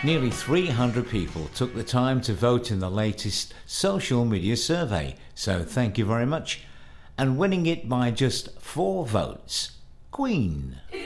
Nearly 300 people took the time to vote in the latest social media survey, so thank you very much. And winning it by just 4 votes, Queen.